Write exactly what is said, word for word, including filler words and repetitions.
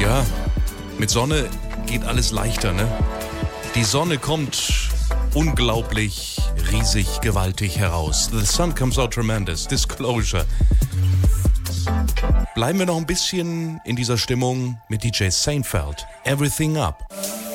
Ja, mit Sonne geht alles leichter, ne? Die Sonne kommt unglaublich, riesig, gewaltig heraus. The sun comes out tremendous. Disclosure. Bleiben wir noch ein bisschen in dieser Stimmung mit D J Seinfeld. Everything Up.